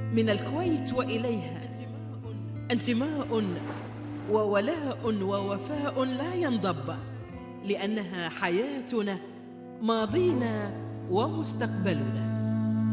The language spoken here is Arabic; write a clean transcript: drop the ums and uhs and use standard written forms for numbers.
من الكويت وإليها، انتماء وولاء ووفاء لا ينضب، لأنها حياتنا، ماضينا ومستقبلنا.